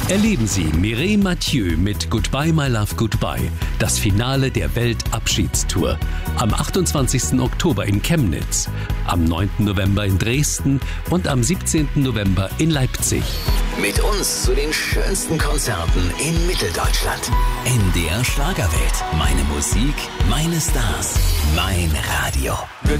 Erleben Sie Mireille Mathieu mit Goodbye My Love Goodbye, das Finale der Weltabschiedstour. Am 28. Oktober in Chemnitz, am 9. November in Dresden und am 17. November in Leipzig. Mit uns zu den schönsten Konzerten in Mitteldeutschland. NDR Schlagerwelt. Meine Musik, meine Stars, mein Radio.